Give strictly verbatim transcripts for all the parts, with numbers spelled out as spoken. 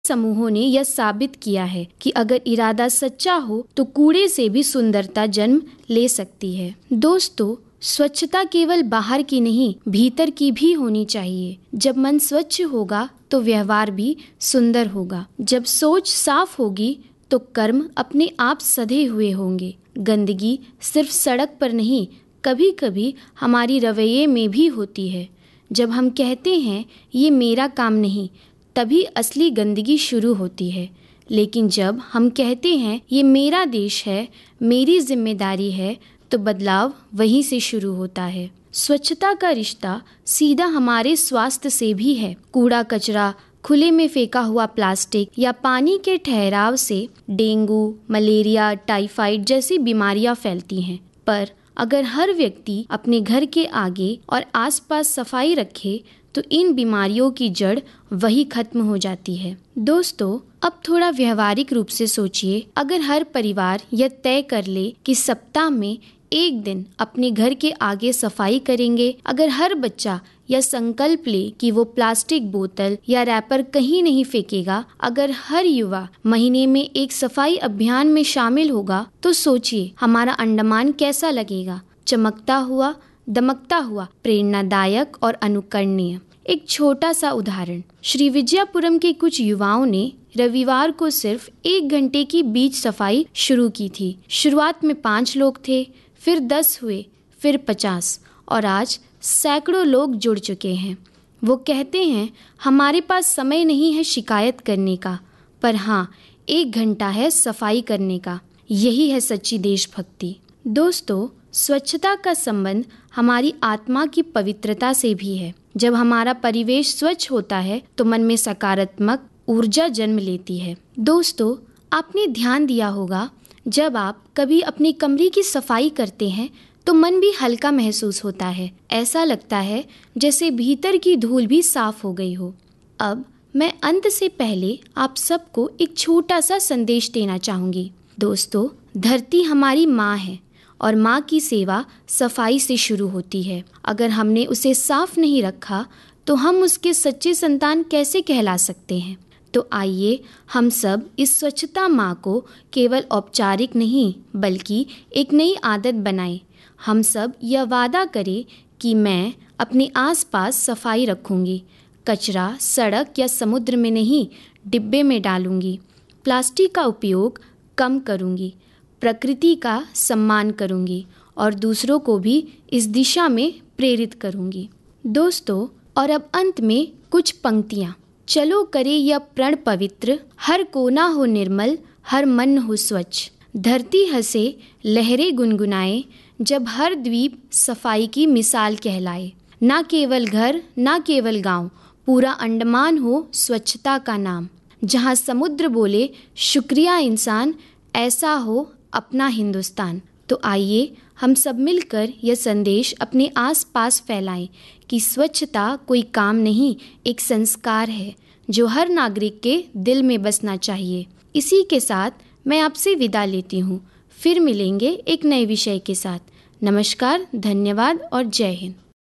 समूहों ने यह साबित किया है कि अगर इरादा सच्चा हो तो कूड़े से भी सुंदरता जन्म ले सकती है। दोस्तों, स्वच्छता केवल बाहर की नहीं, भीतर की भी होनी चाहिए। जब मन स्वच्छ होगा तो व्यवहार भी सुंदर होगा। जब सोच साफ होगी तो कर्म अपने आप सधे हुए होंगे। गंदगी सिर्फ सड़क पर नहीं, कभी कभी हमारी रवैये में भी होती है। जब हम कहते हैं ये मेरा काम नहीं, तभी असली गंदगी शुरू होती है। लेकिन जब हम कहते हैं ये मेरा देश है, मेरी जिम्मेदारी है, तो बदलाव वहीं से शुरू होता है। स्वच्छता का रिश्ता सीधा हमारे स्वास्थ्य से भी है। कूड़ा कचरा, खुले में फेंका हुआ प्लास्टिक या पानी के ठहराव से डेंगू, मलेरिया, टाइफाइड जैसी बीमारियां फैलती हैं। पर अगर हर व्यक्ति अपने घर के आगे और आसपास सफाई रखे तो इन बीमारियों की जड़ वही खत्म हो जाती है। दोस्तों, अब थोड़ा व्यवहारिक रूप से सोचिए। अगर हर परिवार यह तय कर ले कि सप्ताह में एक दिन अपने घर के आगे सफाई करेंगे, अगर हर बच्चा यह संकल्प ले कि वो प्लास्टिक बोतल या रैपर कहीं नहीं फेंकेगा, अगर हर युवा महीने में एक सफाई अभियान में शामिल होगा, तो सोचिए हमारा अंडमान कैसा लगेगा। चमकता हुआ, दमकता हुआ, प्रेरणादायक और अनुकरणीय। एक छोटा सा उदाहरण, श्री विजयपुरम के कुछ युवाओं ने रविवार को सिर्फ एक घंटे की बीच सफाई शुरू की थी। शुरुआत में पाँच लोग थे, फिर दस हुए, फिर पचास और आज सैकड़ों लोग जुड़ चुके हैं। वो कहते हैं हमारे पास समय नहीं है शिकायत करने का, पर हाँ, एक घंटा है सफाई करने का। यही है सच्ची देशभक्ति। दोस्तों, स्वच्छता का संबंध हमारी आत्मा की पवित्रता से भी है। जब हमारा परिवेश स्वच्छ होता है तो मन में सकारात्मक ऊर्जा जन्म लेती है। दोस्तों, आपने ध्यान दिया होगा, जब आप कभी अपनी कमरे की सफाई करते हैं तो मन भी हल्का महसूस होता है। ऐसा लगता है जैसे भीतर की धूल भी साफ हो गई हो। अब मैं अंत से पहले आप सबको एक छोटा सा संदेश देना चाहूँगी। दोस्तों, धरती हमारी माँ है और माँ की सेवा सफाई से शुरू होती है। अगर हमने उसे साफ नहीं रखा तो हम उसके सच्चे संतान कैसे कहला सकते हैं। तो आइए हम सब इस स्वच्छता माँ को केवल औपचारिक नहीं बल्कि एक नई आदत बनाएं। हम सब यह वादा करें कि मैं अपने आसपास सफाई रखूंगी, कचरा सड़क या समुद्र में नहीं, डिब्बे में डालूंगी, प्लास्टिक का उपयोग कम करूंगी, प्रकृति का सम्मान करूंगी और दूसरों को भी इस दिशा में प्रेरित करूंगी। दोस्तों, और अब अंत में कुछ पंक्तियाँ। चलो करे यह प्रण पवित्र, हर कोना हो निर्मल, हर मन हो स्वच्छ। धरती हंसे, लहरें गुनगुनाए, जब हर द्वीप सफाई की मिसाल कहलाए। ना केवल घर, ना केवल गांव, पूरा अंडमान हो स्वच्छता का नाम। जहां समुद्र बोले शुक्रिया इंसान, ऐसा हो अपना हिंदुस्तान। तो आइए हम सब मिलकर यह संदेश अपने आसपास फैलाएं कि स्वच्छता कोई काम नहीं, एक संस्कार है जो हर नागरिक के दिल में बसना चाहिए। इसी के साथ मैं आपसे विदा लेती हूँ। फिर मिलेंगे एक नए विषय के साथ। नमस्कार, धन्यवाद और जय हिंद।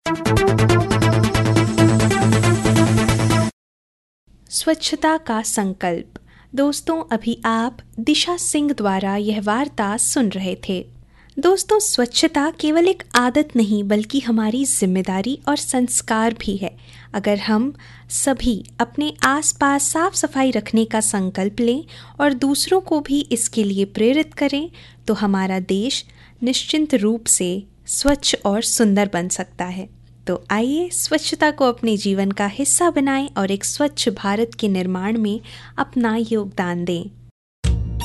स्वच्छता का संकल्प। दोस्तों, अभी आप दिशा सिंह द्वारा यह वार्ता सुन रहे थे। दोस्तों, स्वच्छता केवल एक आदत नहीं बल्कि हमारी जिम्मेदारी और संस्कार भी है। अगर हम सभी अपने आसपास साफ सफाई रखने का संकल्प लें और दूसरों को भी इसके लिए प्रेरित करें तो हमारा देश निश्चिंत रूप से स्वच्छ और सुंदर बन सकता है। तो आइए स्वच्छता को अपने जीवन का हिस्सा बनाएं और एक स्वच्छ भारत के निर्माण में अपना योगदान दें।